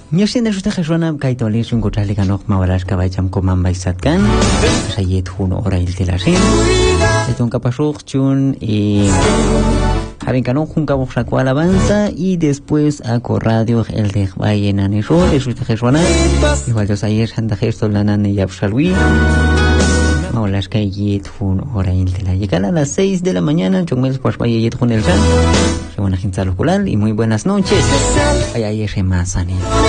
Nyashinde shuta khashwana kaitoli shungo chali kanok mawalash kabaicham komam baisatkan. Shayet hun ora iltilashin. Eton kapashuk chun Javen kanok hun kabok shakwa alabanza y después ako radio el de Valle Nanesho shuta khashwana. Igual yo sayer handa gesto lanan yapshalwi. Mawalash kayet hun ora iltila. Llegan a las 6 de la mañana, chongmel pashbayet hun el chan. Buenas noches y muy buenas noches. Ay, ay, ese más,